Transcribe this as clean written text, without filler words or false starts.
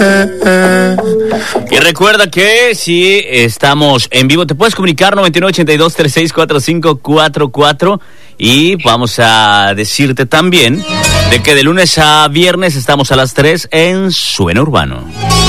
Y recuerda que si estamos en vivo, te puedes comunicar 9982364544 y vamos a decirte también de que de lunes a viernes estamos a las 3 en Suena Urbano.